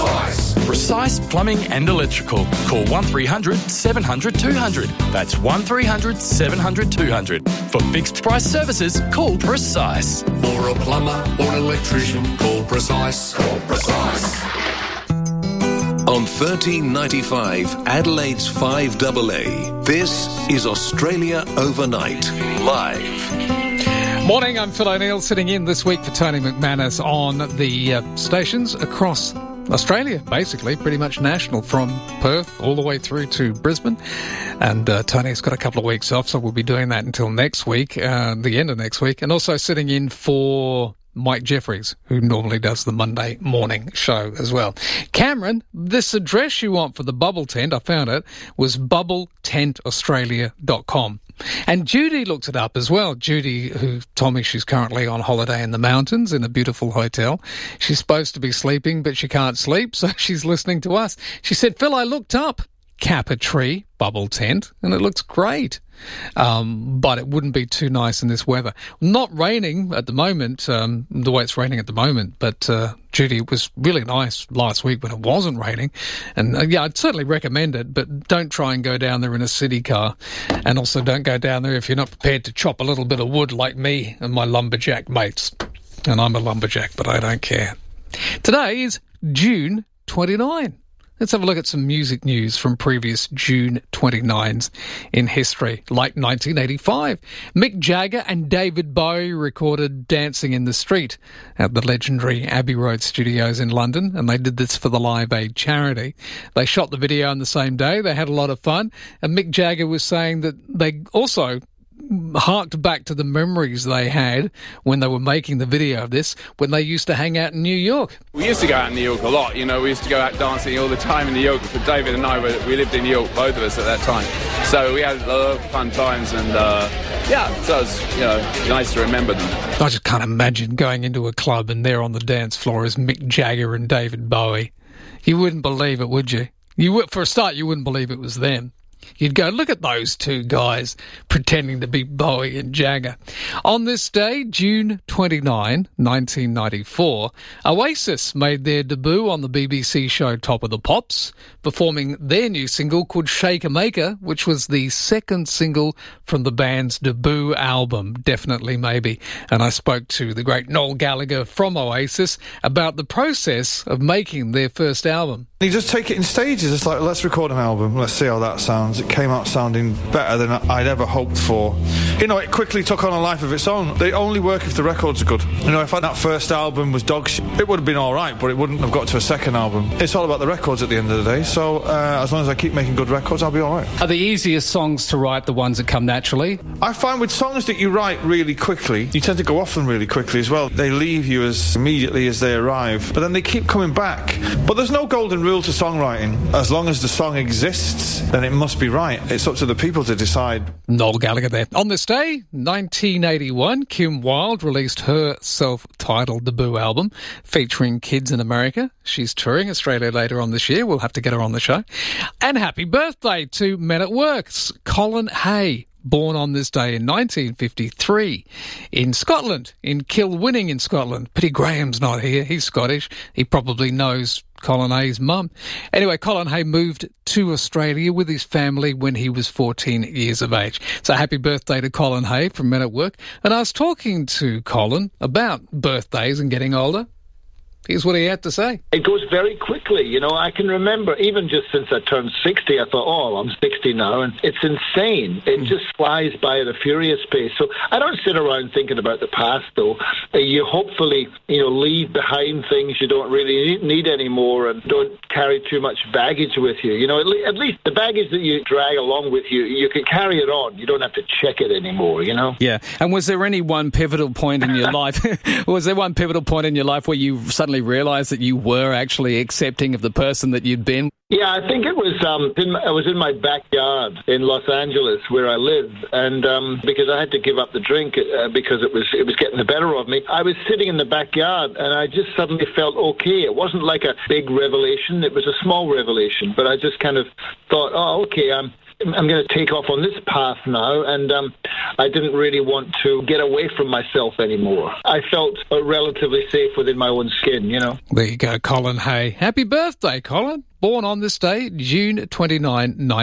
Precise. Precise Plumbing and Electrical. Call 1300 700 200. That's 1300 700 200. For fixed price services, call Precise. For a plumber or an electrician, call Precise. Call Precise. On 1395 Adelaide's 5AA, this is Australia Overnight, live. Morning, I'm Phil O'Neill, sitting in this week for Tony McManus on the stations across Australia, basically, pretty much national, from Perth all the way through to Brisbane. And Tony's got a couple of weeks off, so we'll be doing that until next week, the end of next week. And also sitting in for Mike Jeffries, who normally does the Monday morning show as well. Cameron, this address you want for the bubble tent, I found it, was bubbletentaustralia.com. And Judy looked it up as well. Judy, who told me she's currently on holiday in the mountains in a beautiful hotel. She's supposed to be sleeping, but she can't sleep, so she's listening to us. She said, Phil, I looked up Kappa Tree bubble tent, and it looks great. But it wouldn't be too nice in this weather. Not raining at the moment, the way it's raining at the moment, but Judy, it was really nice last week when it wasn't raining. And yeah, I'd certainly recommend it, but don't try and go down there in a city car. And also don't go down there if you're not prepared to chop a little bit of wood like me and my lumberjack mates. And I'm a lumberjack, but I don't care. Today is June 29. Let's have a look at some music news from previous June 29s in history, like 1985. Mick Jagger and David Bowie recorded Dancing in the Street at the legendary Abbey Road Studios in London, and they did this for the Live Aid charity. They shot the video on the same day. They had a lot of fun, and Mick Jagger was saying that they also harked back to the memories they had when they were making the video of this, when they used to hang out in New York. We used to go out in New York a lot, we used to go out dancing all the time in New York. For David and I, we lived in New York, both of us at that time. So we had a lot of fun times, and so it was, nice to remember them. I just can't imagine going into a club and there on the dance floor is Mick Jagger and David Bowie. You wouldn't believe it, would you? For a start, you wouldn't believe it was them. You'd go, look at those two guys pretending to be Bowie and Jagger. On this day, June 29, 1994, Oasis made their debut on the BBC show Top of the Pops, performing their new single called Shake a Maker, which was the second single from the band's debut album, Definitely Maybe. And I spoke to the great Noel Gallagher from Oasis about the process of making their first album. You just take it in stages. It's like, let's record an album, let's see how that sounds. It came out sounding better than I'd ever hoped for. It quickly took on a life of its own. They only work if the records are good. If that first album was dog shit, it would have been alright, but it wouldn't have got to a second album. It's all about the records at the end of the day, so as long as I keep making good records, I'll be alright. Are the easiest songs to write the ones that come naturally? I find with songs that you write really quickly, you tend to go off them really quickly as well. They leave you as immediately as they arrive, but then they keep coming back. But there's no golden rule to songwriting. As long as the song exists, then it must be right. It's up to the people to decide. Noel Gallagher there. On this day, 1981, Kim Wilde released her self-titled debut album featuring kids in America. She's touring Australia later on this year. We'll have to get her on the show. And happy birthday to Men at Work's Colin Hay, born on this day in 1953 in Scotland, in Kilwinning in Scotland. Pity Graham's not here. He's Scottish. He probably knows Colin Hay's mum. Anyway, Colin Hay moved to Australia with his family when he was 14 years of age. So happy birthday to Colin Hay from Men at Work. And I was talking to Colin about birthdays and getting older. Here's what he had to say. It goes very quickly. I can remember, even just since I turned 60, I thought, I'm 60 now, and it's insane. It just flies by at a furious pace. So I don't sit around thinking about the past, though. You hopefully, leave behind things you don't really need anymore, and don't carry too much baggage with you. At least the baggage that you drag along with you, you can carry it on. You don't have to check it anymore, Yeah. And was there any one pivotal point in your life? Was there one pivotal point in your life where you suddenly realised that you were actually accepting of the person that you'd been? Yeah, I think it was. I was in my backyard in Los Angeles, where I live, and because I had to give up the drink because it was getting the better of me. I was sitting in the backyard, and I just suddenly felt okay. It wasn't like a big revelation; it was a small revelation. But I just kind of thought, okay, I'm going to take off on this path now, and I didn't really want to get away from myself anymore. I felt relatively safe within my own skin, you know. There you go, Colin Hay. Happy birthday, Colin. Born on this day, June 29,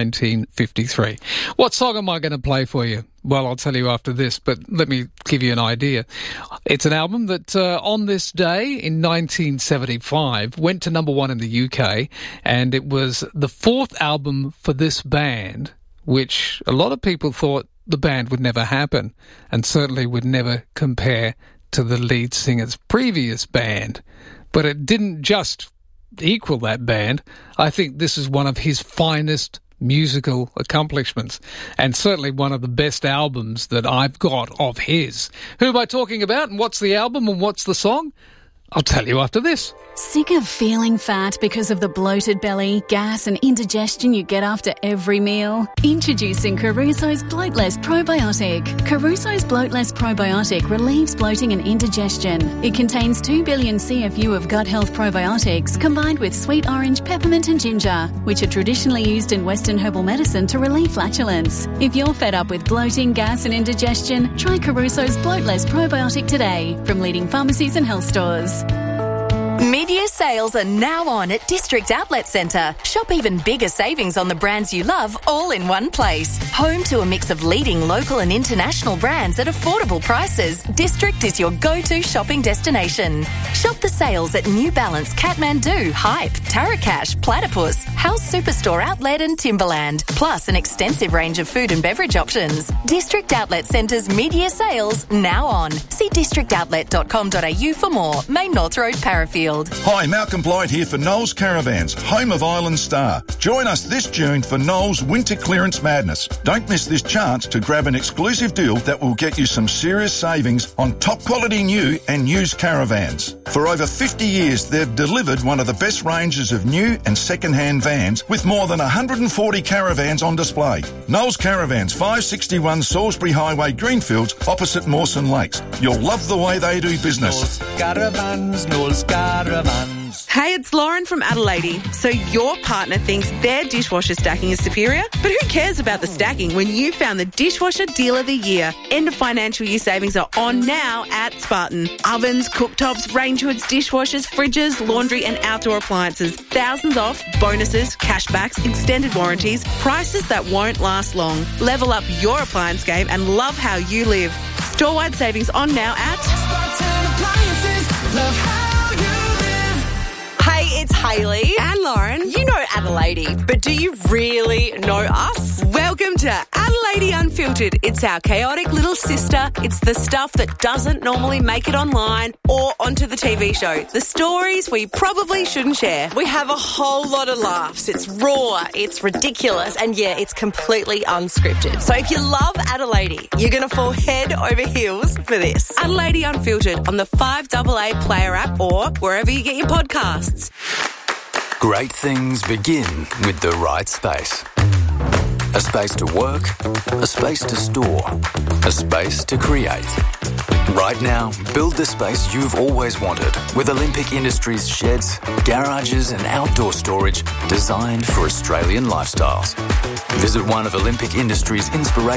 1953. What song am I going to play for you? Well, I'll tell you after this, but let me give you an idea. It's an album that on this day in 1975 went to number one in the UK, and it was the fourth album for this band, which a lot of people thought the band would never happen, and certainly would never compare to the lead singer's previous band. But it didn't just equal that band. I think this is one of his finest musical accomplishments, and certainly one of the best albums that I've got of his. Who am I talking about, and what's the album, and what's the song? I'll tell you after this. Sick of feeling fat because of the bloated belly, gas and indigestion you get after every meal? Introducing Caruso's Bloatless Probiotic. Caruso's Bloatless Probiotic relieves bloating and indigestion. It contains 2 billion CFU of gut health probiotics combined with sweet orange, peppermint and ginger, which are traditionally used in Western herbal medicine to relieve flatulence. If you're fed up with bloating, gas and indigestion, try Caruso's Bloatless Probiotic today from leading pharmacies and health stores. Mid-year sales are now on at District Outlet Centre. Shop even bigger savings on the brands you love all in one place. Home to a mix of leading local and international brands at affordable prices, District is your go-to shopping destination. Shop the sales at New Balance, Kathmandu, Hype, Tarakash, Platypus, House Superstore Outlet and Timberland, plus an extensive range of food and beverage options. District Outlet Centre's mid-year sales now on. See districtoutlet.com.au for more. Main North Road, Parafield. Hi, Malcolm Blight here for Knowles Caravans, home of Island Star. Join us this June for Knowles Winter Clearance Madness. Don't miss this chance to grab an exclusive deal that will get you some serious savings on top quality new and used caravans. For over 50 years, they've delivered one of the best ranges of new and second-hand vans with more than 140 caravans on display. Knowles Caravans, 561 Salisbury Highway, Greenfields, opposite Mawson Lakes. You'll love the way they do business. Knowles Caravans, Knowles Caravans. Hey, it's Lauren from Adelaide. So your partner thinks their dishwasher stacking is superior? But who cares about the stacking when you found the Dishwasher Deal of the Year? End of financial year savings are on now at Spartan. Ovens, cooktops, range hoods, dishwashers, fridges, laundry and outdoor appliances. Thousands off, bonuses, cashbacks, extended warranties, prices that won't last long. Level up your appliance game and love how you live. Store-wide savings on now at Spartan Appliances. Love how Hey, it's Hayley. and Lauren. You know Adelaide, but do you really know us? Welcome to Adelaide Unfiltered. It's our chaotic little sister. It's the stuff that doesn't normally make it online or onto the TV show. The stories we probably shouldn't share. We have a whole lot of laughs. It's raw, it's ridiculous, and yeah, it's completely unscripted. So if you love Adelaide, you're going to fall head over heels for this. Adelaide Unfiltered on the 5AA Player app or wherever you get your podcasts. Great things begin with the right space. A space to work, a space to store, a space to create. Right now, build the space you've always wanted with Olympic Industries sheds, garages and outdoor storage designed for Australian lifestyles. Visit one of Olympic Industries' inspiration